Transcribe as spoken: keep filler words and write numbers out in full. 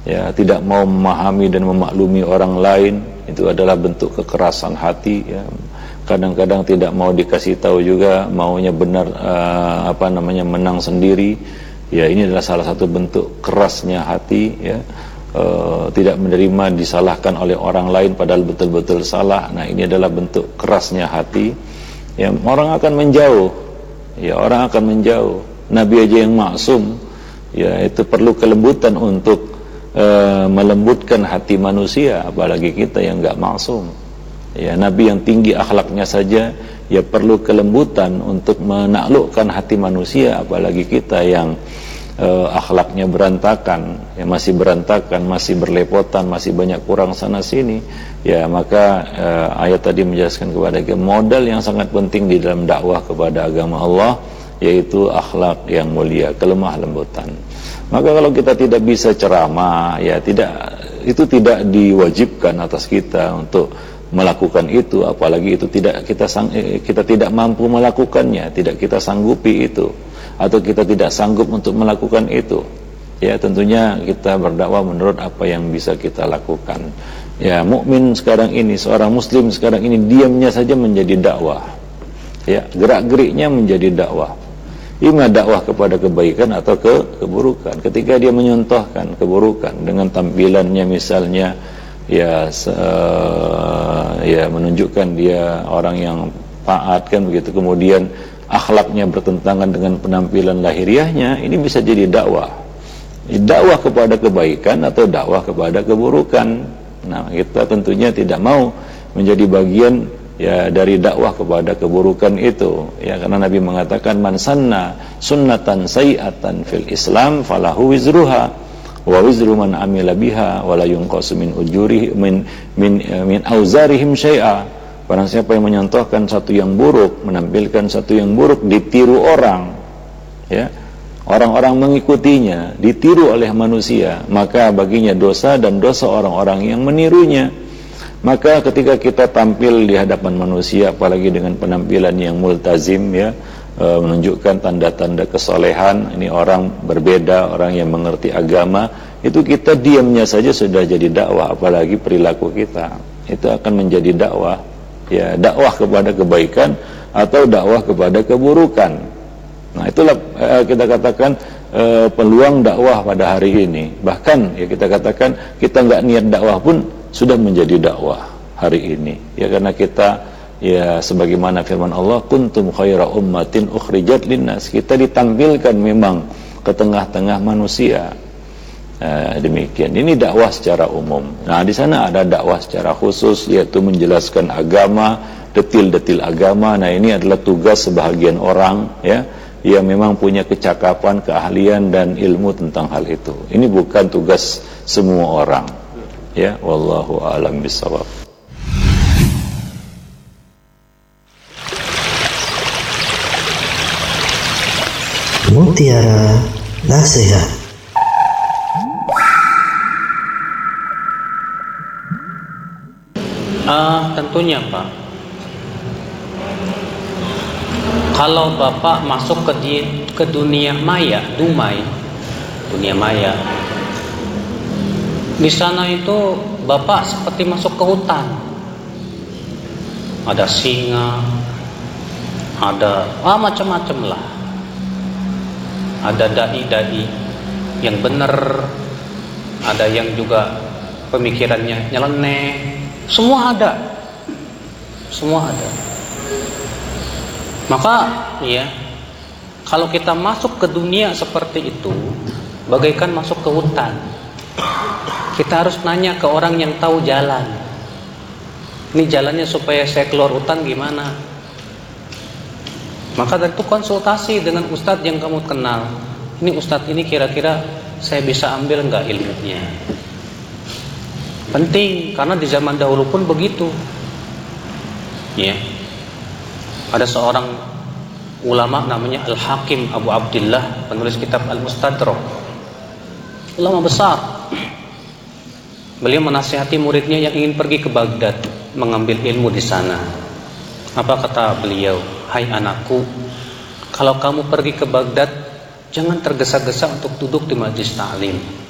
ya, tidak mau memahami dan memaklumi orang lain, itu adalah bentuk kekerasan hati, ya. Kadang-kadang tidak mau dikasih tahu juga, maunya benar uh, apa namanya menang sendiri, ya, ini adalah salah satu bentuk kerasnya hati, ya. Uh, tidak menerima disalahkan oleh orang lain padahal betul-betul salah. Nah, ini adalah bentuk kerasnya hati, ya. Orang akan menjauh, ya, orang akan menjauh. Nabi aja yang maksum, ya, itu perlu kelembutan untuk uh, melembutkan hati manusia, apalagi kita yang nggak maksum. Ya, Nabi yang tinggi akhlaknya saja ya perlu kelembutan untuk menaklukkan hati manusia, apalagi kita yang uh, akhlaknya berantakan, ya, masih berantakan, masih berlepotan, masih banyak kurang sana sini. Ya, maka uh, ayat tadi menjelaskan kepada kita modal yang sangat penting di dalam dakwah kepada agama Allah, yaitu akhlak yang mulia, kelemah lembutan. Maka kalau kita tidak bisa ceramah, ya tidak, itu tidak diwajibkan atas kita untuk melakukan itu, apalagi itu tidak kita sang, kita tidak mampu melakukannya, tidak kita sanggupi itu, atau kita tidak sanggup untuk melakukan itu. Ya, tentunya kita berdakwah menurut apa yang bisa kita lakukan. Ya, mukmin sekarang ini, seorang muslim sekarang ini diamnya saja menjadi dakwah. Ya, gerak-geriknya menjadi dakwah. Ima dakwah kepada kebaikan atau ke keburukan. Ketika dia menyontohkan keburukan dengan tampilannya misalnya, ya uh, ya menunjukkan dia orang yang taat, kan begitu, kemudian akhlaknya bertentangan dengan penampilan lahiriahnya, ini bisa jadi dakwah. Dakwah kepada kebaikan atau dakwah kepada keburukan. Nah, kita tentunya tidak mau menjadi bagian, ya, dari dakwah kepada keburukan itu, ya, karena Nabi mengatakan man sanna sunnatan sayi'atan fil Islam falahu wizruha wa wizru man amila biha wa la yunqasu min ujuri min min min auzarihim syai'a. Barang siapa yang menyontohkan satu yang buruk, menampilkan satu yang buruk, ditiru orang, ya, orang-orang mengikutinya, ditiru oleh manusia, maka baginya dosa dan dosa orang-orang yang menirunya. Maka ketika kita tampil di hadapan manusia, apalagi dengan penampilan yang multazim, ya, e, menunjukkan tanda-tanda kesolehan, ini orang berbeda, orang yang mengerti agama, itu kita diamnya saja sudah jadi dakwah, apalagi perilaku kita. Itu akan menjadi dakwah, ya, dakwah kepada kebaikan atau dakwah kepada keburukan. Nah, itulah e, kita katakan e, peluang dakwah pada hari ini. Bahkan, ya, kita katakan kita nggak niat dakwah pun sudah menjadi dakwah hari ini, ya, karena kita, ya, sebagaimana firman Allah, kuntum khaira ummatin ukhrijat linnas, kita ditampilkan memang ke tengah-tengah manusia. Nah, demikian, ini dakwah secara umum. Nah, di sana ada dakwah secara khusus, yaitu menjelaskan agama, detil-detil agama. Nah, ini adalah tugas sebahagian orang, ya, yang memang punya kecakapan, keahlian dan ilmu tentang hal itu. Ini bukan tugas semua orang. Ya, wallahu a'lam bishawab. Mutiara Nasihat. Ah, tentunya Pak, kalau Bapak masuk ke, di, ke dunia maya, dumai, dunia maya, di sana itu Bapak seperti masuk ke hutan. Ada singa, ada ah, macam-macam lah. Ada dai-dai yang benar, ada yang juga pemikirannya nyeleneh. Semua ada, semua ada. Maka, ya, kalau kita masuk ke dunia seperti itu, bagaikan masuk ke hutan. Kita harus nanya ke orang yang tahu jalan. Ini jalannya supaya saya keluar hutan gimana? Maka dari itu konsultasi dengan ustadz yang kamu kenal. Ini ustadz ini kira-kira saya bisa ambil nggak ilmunya? Penting, karena di zaman dahulu pun begitu. Ya, ada seorang ulama namanya Al-Hakim Abu Abdillah, penulis kitab Al-Mustadrak, ulama besar. Beliau menasihati muridnya yang ingin pergi ke Baghdad mengambil ilmu di sana. Apa kata beliau? Hai anakku, kalau kamu pergi ke Baghdad, jangan tergesa-gesa untuk duduk di majlis ta'lim.